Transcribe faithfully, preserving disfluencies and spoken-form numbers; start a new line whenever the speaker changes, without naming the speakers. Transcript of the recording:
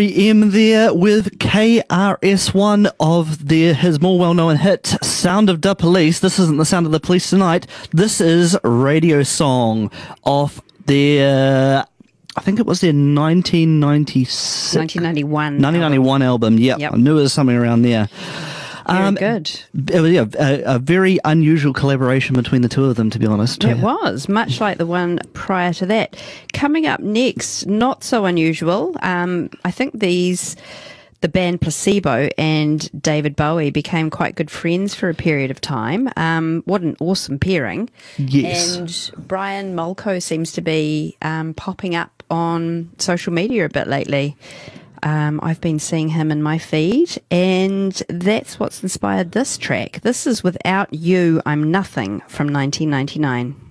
R E M there with K R S One of their his more well-known hit, Sound of the Police. This isn't the Sound of the Police tonight. This is Radio Song off their, I think it was their nineteen ninety-six
nineteen ninety-one
nineteen ninety-one album. Yep.
Yep.
I knew it was something around there.
Very
Um,
good.
It was, yeah, a, a very unusual collaboration between the two of them, to be honest.
It was, much like the one prior to that. Coming up next, not so unusual. Um, I think these, the band Placebo and David Bowie became quite good friends for a period of time. Um, what an awesome pairing.
Yes.
And Brian Molko seems to be um, popping up on social media a bit lately. Um, I've been seeing him in my feed, and that's what's inspired this track. This is Without You, I'm Nothing from nineteen ninety-nine.